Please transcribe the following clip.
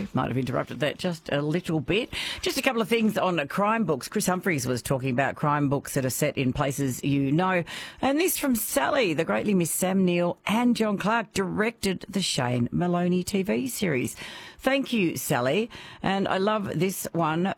Sorry, might have interrupted that just a little bit. Just a couple of things on crime books. Chris Humphries was talking about crime books that are set in places you know. And this from Sally, the greatly missed Sam Neill and John Clark directed the Shane Maloney TV series. Thank you, Sally. And I love this one